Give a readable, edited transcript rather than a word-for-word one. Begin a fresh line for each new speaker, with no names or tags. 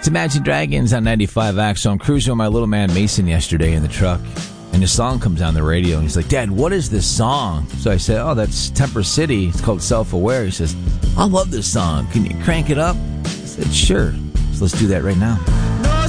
Imagine Dragons on 95 X. So I'm cruising with my little man Mason yesterday in the truck, and the song comes on the radio, and he's like, Dad, what is this song? So I said, oh, that's Temper City. It's called Self-Aware. He says, I love this song. Can you crank it up? I said, sure. So let's do that right now.